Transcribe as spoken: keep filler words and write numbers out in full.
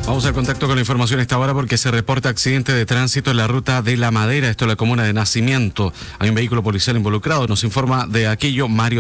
Vamos al contacto con la información a esta hora porque se reporta accidente de tránsito en la ruta de La Madera, esto es la comuna de Nacimiento. Hay un vehículo policial involucrado, nos informa de aquello Mario